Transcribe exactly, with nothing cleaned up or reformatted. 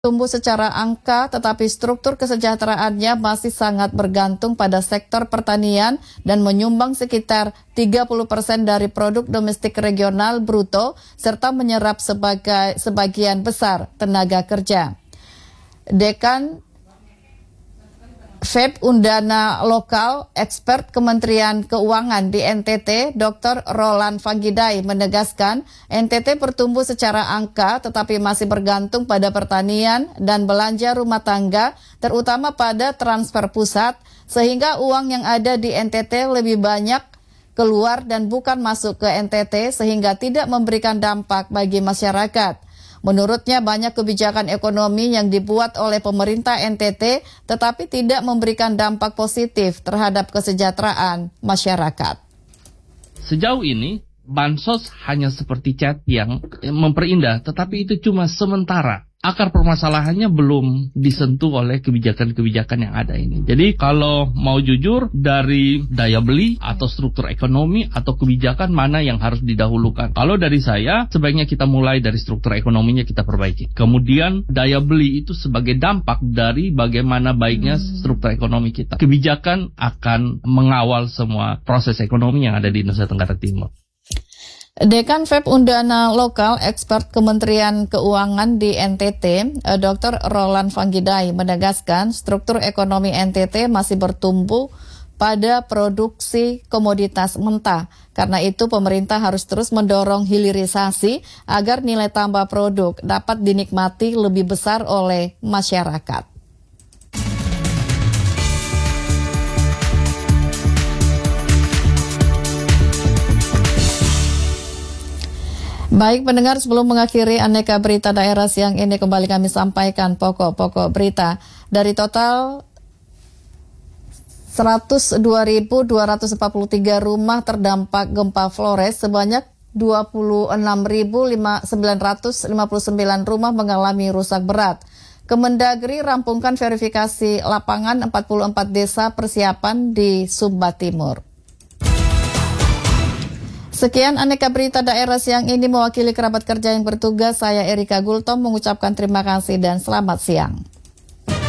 tumbuh secara angka, tetapi struktur kesejahteraannya masih sangat bergantung pada sektor pertanian dan menyumbang sekitar tiga puluh persen dari produk domestik regional bruto serta menyerap sebagai sebagian besar tenaga kerja. Dekan F E B Undana Lokal, ekspert Kementerian Keuangan di N T T, Doktor Roland Vanggidai menegaskan N T T bertumbuh secara angka tetapi masih bergantung pada pertanian dan belanja rumah tangga, terutama pada transfer pusat, sehingga uang yang ada di N T T lebih banyak keluar dan bukan masuk ke N T T sehingga tidak memberikan dampak bagi masyarakat. Menurutnya banyak kebijakan ekonomi yang dibuat oleh pemerintah N T T tetapi tidak memberikan dampak positif terhadap kesejahteraan masyarakat. Sejauh ini, bansos hanya seperti cat yang memperindah, tetapi itu cuma sementara. Akar permasalahannya belum disentuh oleh kebijakan-kebijakan yang ada ini. Jadi kalau mau jujur, dari daya beli atau struktur ekonomi atau kebijakan mana yang harus didahulukan. Kalau dari saya, sebaiknya kita mulai dari struktur ekonominya kita perbaiki. Kemudian daya beli itu sebagai dampak dari bagaimana baiknya struktur ekonomi kita. Kebijakan akan mengawal semua proses ekonomi yang ada di Nusa Tenggara Timur. Dekan F E B Undana Lokal, ekspert Kementerian Keuangan di N T T, Doktor Roland Vanggidai menegaskan struktur ekonomi N T T masih bertumbuh pada produksi komoditas mentah. Karena itu pemerintah harus terus mendorong hilirisasi agar nilai tambah produk dapat dinikmati lebih besar oleh masyarakat. Baik pendengar, sebelum mengakhiri aneka berita daerah siang ini, kembali kami sampaikan pokok-pokok berita. Dari total seratus dua ribu dua ratus empat puluh tiga rumah terdampak gempa Flores, sebanyak dua puluh enam ribu sembilan ratus lima puluh sembilan rumah mengalami rusak berat. Kemendagri rampungkan verifikasi lapangan empat puluh empat desa persiapan di Sumba Timur. Sekian aneka berita daerah siang ini, mewakili kerabat kerja yang bertugas, saya Erika Gultom mengucapkan terima kasih dan selamat siang.